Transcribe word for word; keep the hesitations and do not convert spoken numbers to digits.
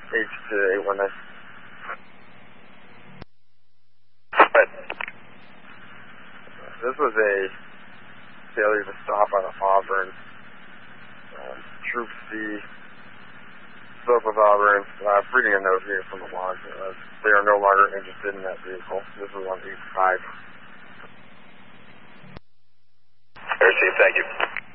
H to eight one nine. This was a failure to stop on Auburn. Um, Troop C, slope of Auburn. Uh, I'm reading a note here from the log. Uh, they are no longer interested in that vehicle. This was on eight five. Received, thank you.